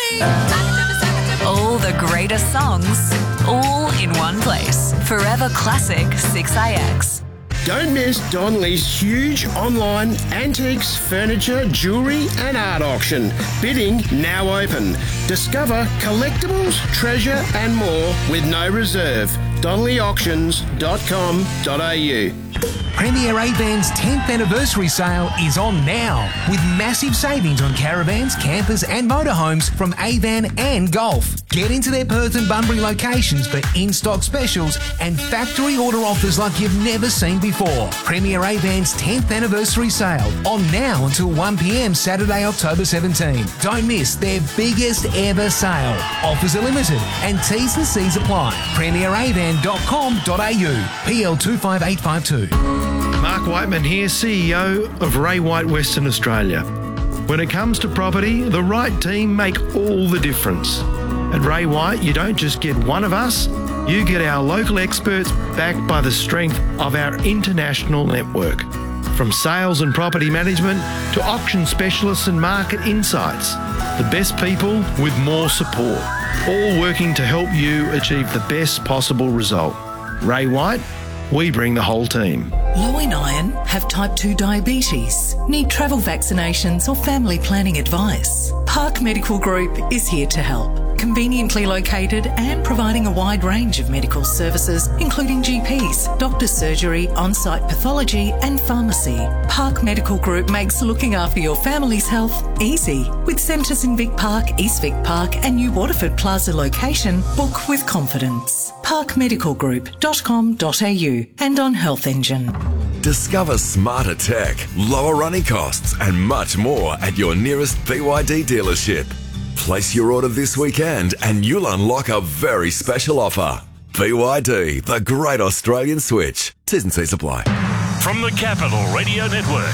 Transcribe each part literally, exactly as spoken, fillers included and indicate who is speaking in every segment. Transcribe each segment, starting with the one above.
Speaker 1: All the greatest songs, all in one place. Forever Classic six A X.
Speaker 2: Don't miss Donley's huge online antiques, furniture, jewellery and art auction. Bidding now open. Discover collectibles, treasure and more with no reserve. Donley Auctions dot com dot a u.
Speaker 3: Premier Avan's tenth anniversary sale is on now with massive savings on caravans, campers and motorhomes from Avan and Golf. Get into their Perth and Bunbury locations for in-stock specials and factory order offers like you've never seen before. Premier Avan's tenth anniversary sale on now until one p m Saturday, October seventeenth. Don't miss their biggest ever sale. Offers are limited and T's and C's apply. premier avan dot com dot a u. P L two five eight five two.
Speaker 4: Mark Whiteman here, C E O of Ray White Western Australia. When it comes to property, the right team make all the difference. At Ray White, you don't just get one of us, you get our local experts backed by the strength of our international network. From sales and property management to auction specialists and market insights, the best people with more support, all working to help you achieve the best possible result. Ray White, we bring the whole team.
Speaker 1: Low in iron, have type two diabetes, need travel vaccinations or family planning advice. Park Medical Group is here to help. Conveniently located and providing a wide range of medical services, including G Ps, doctor's surgery, on-site pathology and pharmacy. Park Medical Group makes looking after your family's health easy. With centres in Vic Park, East Vic Park and New Waterford Plaza location, book with confidence. park medical group dot com dot a u and on Health Engine.
Speaker 5: Discover smarter tech, lower running costs and much more at your nearest B Y D dealership. Place your order this weekend and you'll unlock a very special offer. B Y D, the great Australian switch. T's and C's apply.
Speaker 6: From the Capital Radio Network,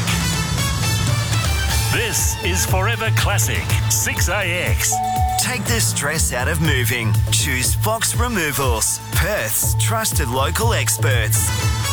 Speaker 6: this is Forever Classic six A X.
Speaker 7: Take the stress out of moving. Choose Fox Removals, Perth's trusted local experts.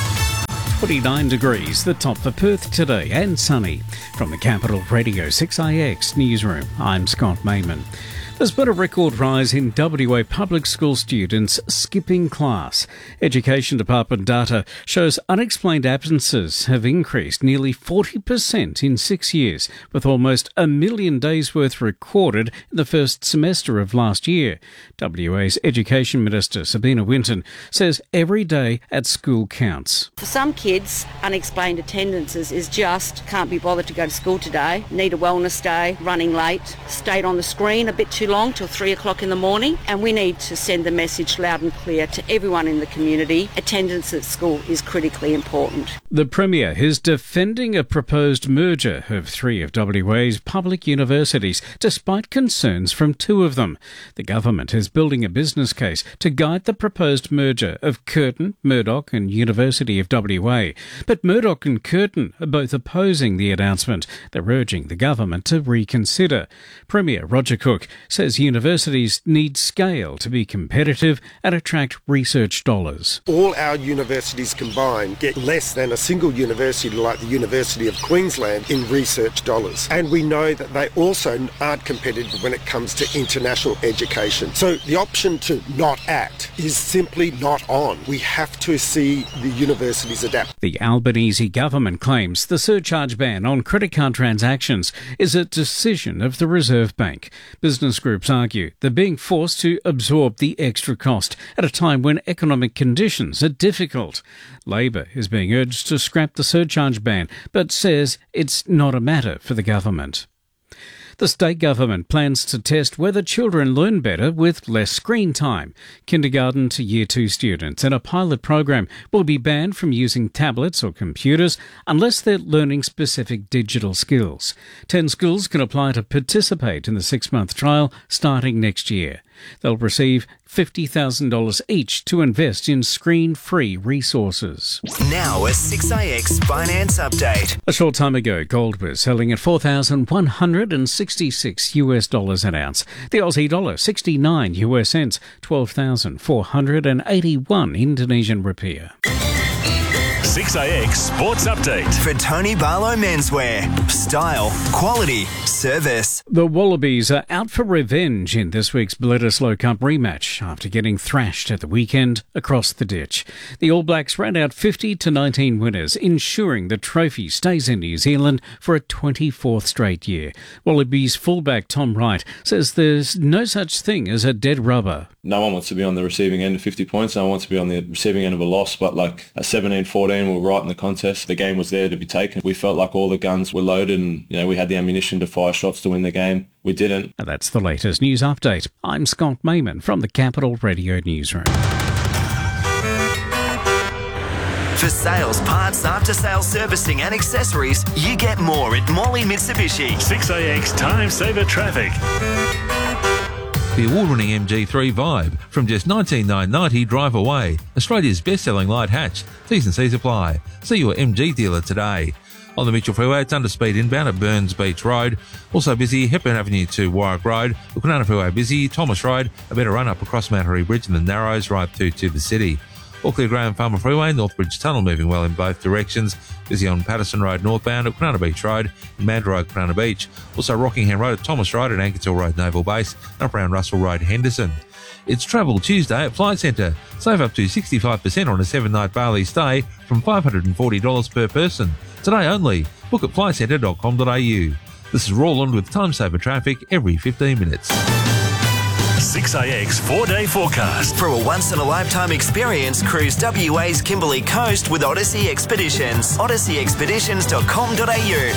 Speaker 8: twenty-nine degrees, the top for Perth today, and sunny. From the Capital Radio six A X newsroom, I'm Scott Mayman. There's been a record rise in W A public school students skipping class. Education Department data shows unexplained absences have increased nearly forty percent in six years, with almost a million days worth recorded in the first semester of last year. W A's Education Minister Sabina Winton says every day at school counts.
Speaker 9: For some kids, unexplained attendances is just can't be bothered to go to school today, need a wellness day, running late, stayed on the screen a bit too long till three o'clock in the morning, and we need to send the message loud and clear to everyone in the community. Attendance at school is critically important.
Speaker 8: The Premier is defending a proposed merger of three of W A's public universities, despite concerns from two of them. The government is building a business case to guide the proposed merger of Curtin, Murdoch and University of W A. But Murdoch and Curtin are both opposing the announcement. They're urging the government to reconsider. Premier Roger Cook says universities need scale to be competitive and attract research dollars.
Speaker 10: All our universities combined get less than a single university like the University of Queensland in research dollars. And we know that they also aren't competitive when it comes to international education. So the option to not act is simply not on. We have to see the universities adapt.
Speaker 8: The Albanese government claims the surcharge ban on credit card transactions is a decision of the Reserve Bank. Business groups argue they're being forced to absorb the extra cost at a time when economic conditions are difficult. Labor is being urged to scrap the surcharge ban, but says it's not a matter for the government. The state government plans to test whether children learn better with less screen time. Kindergarten to year two students in a pilot program will be banned from using tablets or computers unless they're learning specific digital skills. Ten schools can apply to participate in the six-month trial starting next year. They'll receive fifty thousand dollars each to invest in screen-free resources.
Speaker 7: Now a six A X finance update.
Speaker 8: A short time ago, gold was selling at four thousand one hundred sixty-six US dollars an ounce. The Aussie dollar, sixty-nine US cents, twelve thousand four hundred eighty-one Indonesian rupiah.
Speaker 6: six A X Sports Update.
Speaker 7: For Tony Barlow Menswear. Style, quality, service.
Speaker 8: The Wallabies are out for revenge in this week's Bledisloe Cup rematch after getting thrashed at the weekend across the ditch. The All Blacks ran out fifty to nineteen winners, ensuring the trophy stays in New Zealand for a twenty-fourth straight year. Wallabies fullback Tom Wright says there's no such thing as a dead rubber.
Speaker 11: No one wants to be on the receiving end of fifty points. No one wants to be on the receiving end of a loss. But like at seventeen fourteen, we were right in the contest. The game was there to be taken. We felt like all the guns were loaded and, you know, we had the ammunition to fire shots to win the game. We didn't.
Speaker 8: And that's the latest news update. I'm Scott Mayman from the Capital Radio Newsroom.
Speaker 7: For sales, parts, after-sales servicing and accessories, you get more at Morley Mitsubishi.
Speaker 6: six A X Time Saver Traffic.
Speaker 12: The award-winning M G three Vibe from just nineteen thousand nine hundred ninety drive away. Australia's best-selling light hatch. T's and C's apply. See your M G dealer today. On the Mitchell Freeway, it's under speed inbound at Burns Beach Road. Also busy, Hepburn Avenue to Warwick Road. The Kwinana Freeway busy, Thomas Road, a better run up across Mount Harry Bridge and the Narrows right through to the city. Auckland Graham Farmer Freeway, Northbridge Tunnel moving well in both directions. Busy on Patterson Road northbound at Kwinana Beach Road and Mandurah Kwinana Beach. Also Rockingham Road at Thomas Road and Ankershill Road Naval Base and up around Russell Road Henderson. It's Travel Tuesday at Flight Centre. Save up to sixty-five percent on a seven-night Bali stay from five hundred forty dollars per person. Today only. Book at flight centre dot com dot a u. This is Roland with Time Saver Traffic every fifteen minutes.
Speaker 6: six A X four-day forecast.
Speaker 7: For a once-in-a-lifetime experience, cruise W A's Kimberley Coast with Odyssey Expeditions. odyssey expeditions dot com dot a u.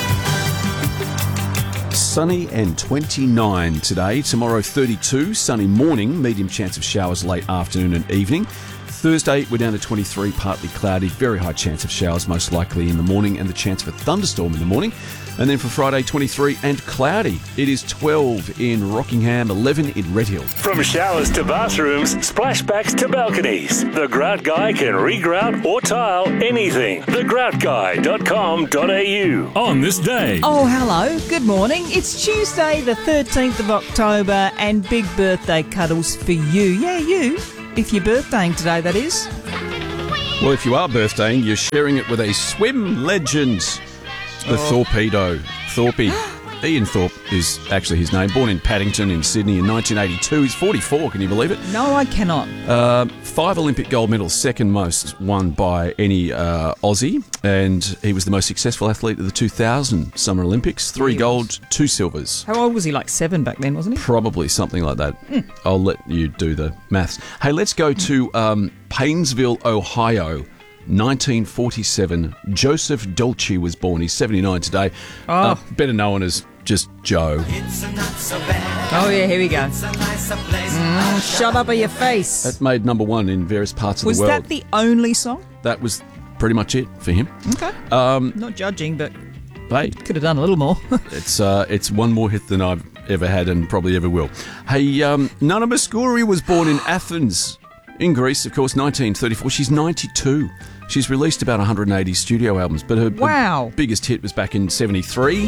Speaker 13: Sunny and twenty-nine today. Tomorrow thirty-two. Sunny morning. Medium chance of showers late afternoon and evening. Thursday, we're down to twenty-three, partly cloudy. Very high chance of showers, most likely in the morning, and the chance of a thunderstorm in the morning. And then for Friday, twenty-three and cloudy. It is twelve in Rockingham, eleven in Redhill.
Speaker 6: From showers to bathrooms, splashbacks to balconies, the Grout Guy can regrout or tile anything. the grout guy dot com dot a u. On this day.
Speaker 14: Oh, hello. Good morning. It's Tuesday, the thirteenth of October, and big birthday cuddles for you. Yeah, you. If you're birthdaying today, that is.
Speaker 13: Well, if you are birthdaying, you're sharing it with a swim legend. The oh. Torpedo. Thorpe. Ian Thorpe is actually his name. Born in Paddington in Sydney in nineteen eighty-two. He's forty-four, can you believe it?
Speaker 14: No, I cannot.
Speaker 13: Uh, five Olympic gold medals, second most won by any uh, Aussie. And he was the most successful athlete of the two thousand Summer Olympics. Three he gold, was. two silvers.
Speaker 14: How old was he? Like seven back then, wasn't he?
Speaker 13: Probably something like that. Mm. I'll let you do the maths. Hey, let's go to um, Painesville, Ohio. nineteen forty-seven, Joseph Dolce was born. He's seventy-nine today.
Speaker 14: Oh.
Speaker 13: Uh, better known as just Joe.
Speaker 14: Oh, yeah, here we go. Mm, shut up or your face.
Speaker 13: That made number one in various parts of
Speaker 14: was
Speaker 13: the world.
Speaker 14: Was that the only song?
Speaker 13: That was pretty much it for him.
Speaker 14: Okay.
Speaker 13: Um,
Speaker 14: Not judging, but
Speaker 13: hey,
Speaker 14: could have done a little more.
Speaker 13: it's uh, it's one more hit than I've ever had and probably ever will. Hey, um, Nana Mouskouri was born in Athens, in Greece, of course, nineteen thirty-four. She's ninety-two. She's released about one hundred eighty studio albums, but her,
Speaker 14: wow.
Speaker 13: her biggest hit was back in seventy-three.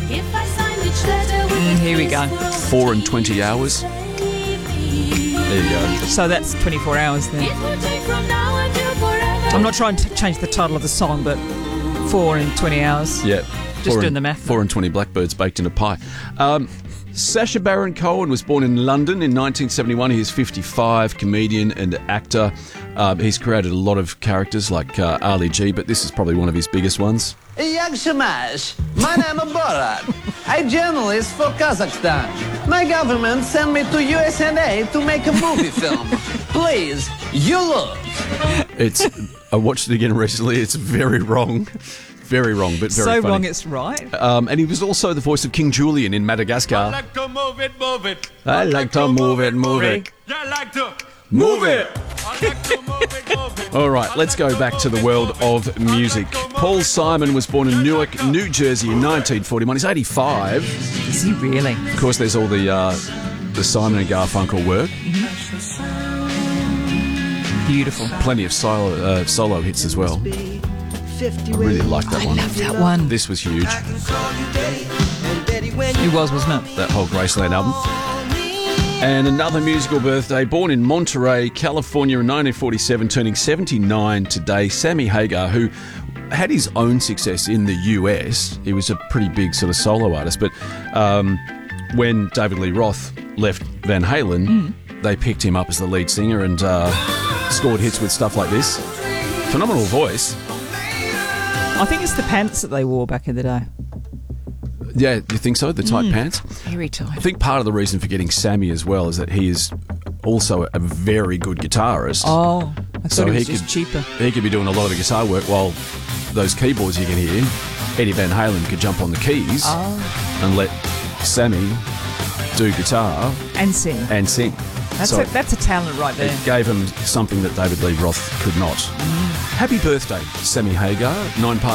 Speaker 14: Mm, here we go.
Speaker 13: Four and twenty hours. There you go.
Speaker 14: So that's twenty-four hours then. I'm not trying to change the title of the song, but four and twenty hours.
Speaker 13: Yeah.
Speaker 14: Just doing
Speaker 13: and,
Speaker 14: the math.
Speaker 13: Four and twenty blackbirds baked in a pie. Um, Sacha Baron Cohen was born in London in nineteen seventy-one. He is fifty-five, comedian and actor. Uh, he's created a lot of characters like uh, Ali G, but this is probably one of his biggest ones.
Speaker 15: Yak Shamash, my name is Borat. I'm journalist for Kazakhstan. My government sent me to U S A to make a movie film. Please, you look.
Speaker 13: It's. I watched it again recently. It's very wrong. Very wrong, but very
Speaker 14: so
Speaker 13: funny.
Speaker 14: So wrong it's right.
Speaker 13: Um, and he was also the voice of King Julian in Madagascar.
Speaker 16: I like to move it, move it.
Speaker 13: I like to move it, move it.
Speaker 16: Yeah, I like to
Speaker 13: move it.
Speaker 16: I like to move it, move it.
Speaker 13: All right, let's go back to the world of music. Paul Simon was born in Newark, New Jersey in nineteen forty-one. He's eighty-five.
Speaker 14: Is he really?
Speaker 13: Of course, there's all the uh, the Simon and Garfunkel work.
Speaker 14: Mm-hmm. Beautiful.
Speaker 13: Plenty of solo, uh, solo hits as well. I really like that
Speaker 14: I
Speaker 13: one.
Speaker 14: I love that one.
Speaker 13: This was huge.
Speaker 14: It was, wasn't it?
Speaker 13: That whole Graceland album. And another musical birthday, born in Monterey, California in nineteen forty-seven, turning seventy-nine today, Sammy Hagar, who had his own success in the U S. He was a pretty big sort of solo artist, but um, when David Lee Roth left Van Halen, mm. they picked him up as the lead singer and uh, scored hits with stuff like this. Phenomenal voice.
Speaker 14: I think it's the pants that they wore back in the day.
Speaker 13: Yeah, you think so? The tight
Speaker 14: Mm.
Speaker 13: pants?
Speaker 14: Very tight.
Speaker 13: I think part of the reason for getting Sammy as well is that he is also a very good guitarist.
Speaker 14: Oh, I thought it was just
Speaker 13: could,
Speaker 14: cheaper.
Speaker 13: He could be doing a lot of the guitar work while those keyboards you can hear, Eddie Van Halen could jump on the keys
Speaker 14: Oh.
Speaker 13: and let Sammy do guitar
Speaker 14: And sing.
Speaker 13: and sing.
Speaker 14: That's,
Speaker 13: So
Speaker 14: a, that's a talent right there.
Speaker 13: it gave him something that David Lee Roth could not. Happy birthday, Sammy Hagar. Nine past